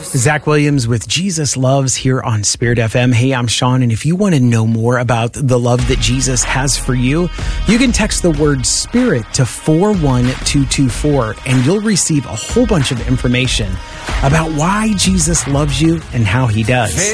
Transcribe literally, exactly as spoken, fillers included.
Zach Williams with Jesus Loves here on Spirit F M. Hey, I'm Sean, and if you want to know more about the love that Jesus has for you, you can text the word SPIRIT to four one two two four, and you'll receive a whole bunch of information about why Jesus loves you and how he does.